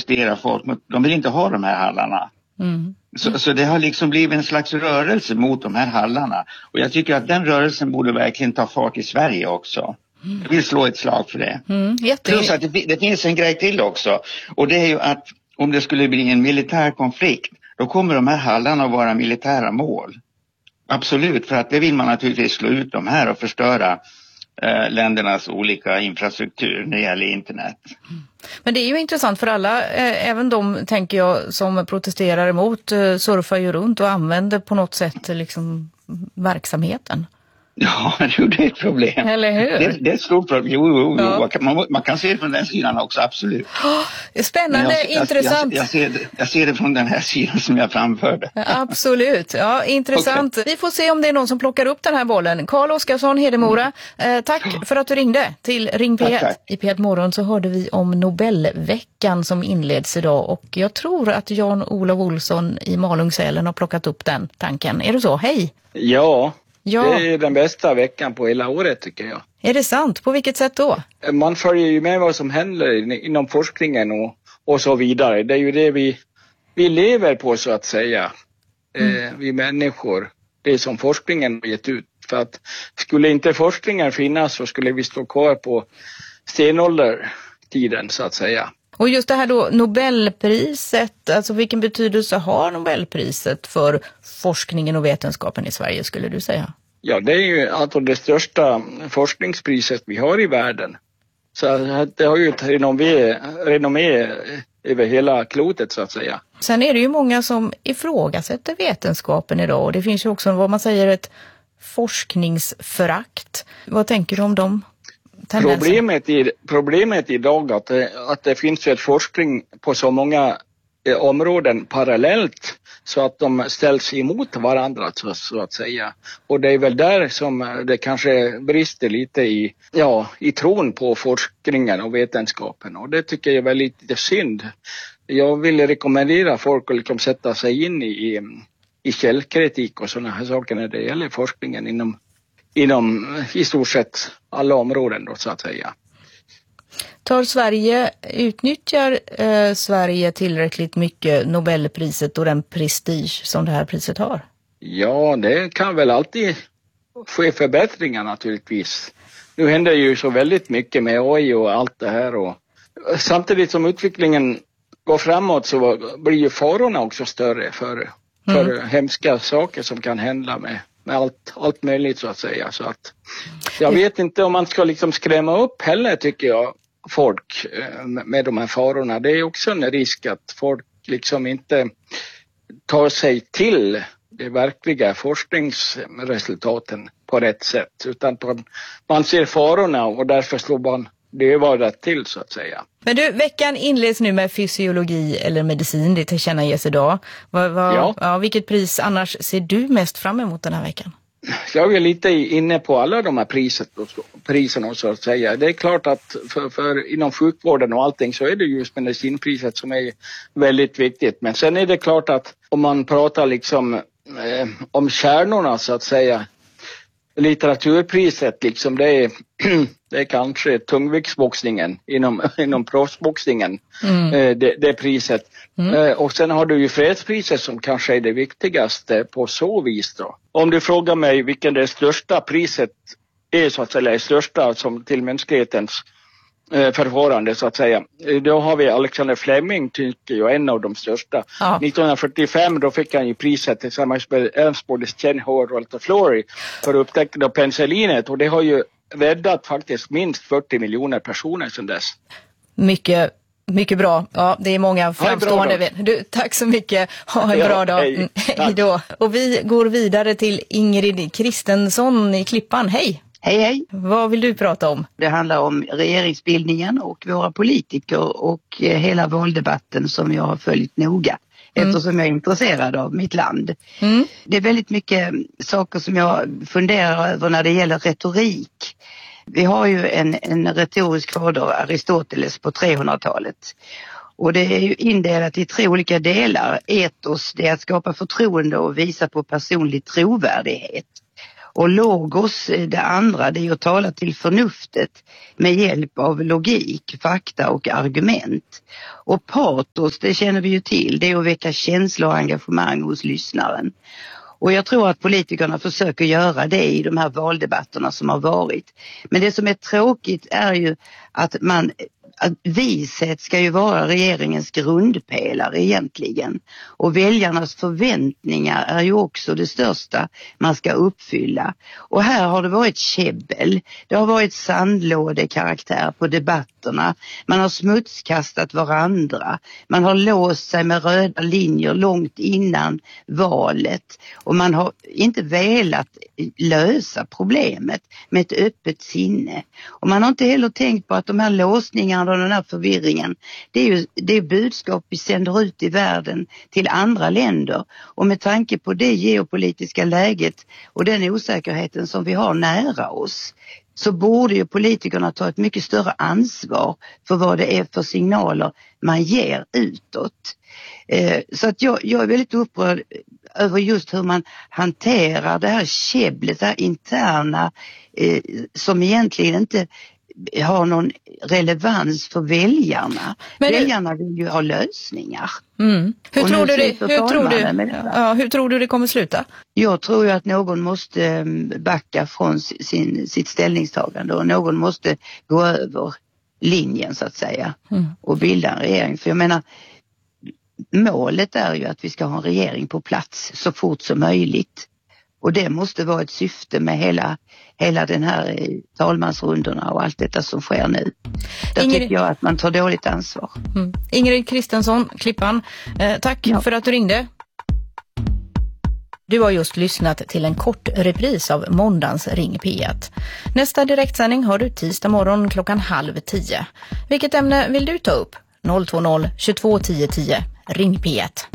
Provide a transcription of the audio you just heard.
protesterar folk. De vill inte ha de här hallarna. Så det har liksom blivit en slags rörelse mot de här hallarna. Och jag tycker att den rörelsen borde verkligen ta fart i Sverige också. Jag vill slå ett slag för det. Plus att det finns en grej till också. Och det är ju att om det skulle bli en militär konflikt, då kommer de här hallarna att vara militära mål. Absolut, för att det vill man naturligtvis slå ut de här och förstöra ländernas olika infrastruktur när det gäller internet. Men det är ju intressant för alla, även de tänker jag som protesterar emot surfar ju runt och använder på något sätt liksom verksamheten. Ja, det är ett problem. Eller hur? Det är ett stort problem. Jo. Ja. Man kan se det från den sidan också, absolut. Spännande, intressant. Jag ser det från den här sidan som jag framförde. Absolut, ja, intressant. Okay. Vi får se om det är någon som plockar upp den här bollen. Carl Oskarsson, Hedemora, tack för att du ringde till Ring P1. Tack. I P1 Morgon så hörde vi om Nobelveckan som inleds idag och jag tror att Jan-Olof Olsson i Malungssälen har plockat upp den tanken. Är det så? Hej! Ja. Det är den bästa veckan på hela året tycker jag. Är det sant? På vilket sätt då? Man följer ju med vad som händer inom forskningen och så vidare. Det är ju det vi lever på så att säga. Vi människor. Det som forskningen har gett ut. För att skulle inte forskningen finnas så skulle vi stå kvar på stenåldertiden så att säga. Och just det här då, Nobelpriset, alltså vilken betydelse har Nobelpriset för forskningen och vetenskapen i Sverige skulle du säga? Ja, det är ju alltså det största forskningspriset vi har i världen. Så det har ju ett renommé över hela klotet så att säga. Sen är det ju många som ifrågasätter vetenskapen idag och det finns ju också vad man säger ett forskningsförakt. Vad tänker du om dem? Problemet idag att det finns ju ett forskning på så många områden parallellt så att de ställs emot varandra så att säga. Och det är väl där som det kanske brister lite i tron på forskningen och vetenskapen. Och det tycker jag är väldigt lite synd. Jag vill rekommendera folk att liksom sätta sig in i källkritik och sådana här saker när det gäller forskningen inom i stort sett alla områden då så att säga. Utnyttjar Sverige tillräckligt mycket Nobelpriset och den prestige som det här priset har? Ja, det kan väl alltid ske förbättringar naturligtvis. Nu händer ju så väldigt mycket med AI och allt det här och samtidigt som utvecklingen går framåt så blir ju farorna också större för hemska saker som kan hända med allt möjligt så att säga. Så att jag vet inte om man ska liksom skrämma upp heller tycker jag folk med de här farorna. Det är också en risk att folk liksom inte tar sig till de verkliga forskningsresultaten på rätt sätt. Utan man ser farorna och därför slår man det var rätt till så att säga. Men du, veckan inleds nu med fysiologi eller medicin, det tillkännages idag. Vilket pris annars ser du mest fram emot den här veckan? Jag är lite inne på alla de här priserna så att säga. Det är klart att för inom sjukvården och allting så är det just medicinpriset som är väldigt viktigt. Men sen är det klart att om man pratar liksom om kärnorna så att säga, litteraturpriset liksom det är kanske tungviktsboxningen inom proffsboxningen, det priset. Och sen har du ju fredspriset som kanske är det viktigaste på så vis då. Om du frågar mig vilken det största priset är så att säga, det största som till mänsklighetens förfarande så att säga. Då har vi Alexander Fleming tycker jag en av de största. Ja. 1945 då fick han ju priset tillsammans med Ernst Chenhor och Walter Florey för upptäckten av penicillinet och det har ju räddat faktiskt minst 40 miljoner personer sedan dess. Mycket bra. Ja, det är många framstående. Du, tack så mycket. Ha en bra dag. Hej då. Och vi går vidare till Ingrid Kristensson i Klippan. Hej. Hej. Vad vill du prata om? Det handlar om regeringsbildningen och våra politiker och hela valdebatten som jag har följt noga. Eftersom jag är intresserad av mitt land. Det är väldigt mycket saker som jag funderar över när det gäller retorik. Vi har ju en retorisk fader, Aristoteles, på 300-talet. Och det är ju indelat i 3 olika delar. Etos, det är att skapa förtroende och visa på personlig trovärdighet. Och logos, det andra, det är att tala till förnuftet med hjälp av logik, fakta och argument. Och patos, det känner vi ju till, det är att väcka känslor och engagemang hos lyssnaren. Och jag tror att politikerna försöker göra det i de här valdebatterna som har varit. Men det som är tråkigt är ju att vishet ska ju vara regeringens grundpelare egentligen. Och väljarnas förväntningar är ju också det största man ska uppfylla. Och här har det varit käbbel. Det har varit sandlådekaraktär på debatterna. Man har smutskastat varandra. Man har låst sig med röda linjer långt innan valet. Och man har inte velat lösa problemet med ett öppet sinne. Och man har inte heller tänkt på att de här låsningarna och den här förvirringen, det är ju det budskap vi sänder ut i världen till andra länder. Och med tanke på det geopolitiska läget och den osäkerheten som vi har nära oss, så borde ju politikerna ta ett mycket större ansvar för vad det är för signaler man ger utåt. Så att jag är väldigt upprörd över just hur man hanterar det här käbblet, det här interna som egentligen inte har någon relevans för väljarna. Men väljarna vill ju ha lösningar. Hur tror du det kommer sluta? Jag tror ju att någon måste backa från sitt ställningstagande och någon måste gå över linjen så att säga och bilda en regering. För jag menar, målet är ju att vi ska ha en regering på plats så fort som möjligt. Och det måste vara ett syfte med hela den här talmansrundorna och allt detta som sker nu. Där tycker jag att man tar dåligt ansvar. Ingrid Kristensson, Klippan, tack för att du ringde. Du har just lyssnat till en kort repris av måndagens Ring P1. Nästa direktsändning har du tisdag morgon 9:30. Vilket ämne vill du ta upp? 020 22 10 10. Ring P1.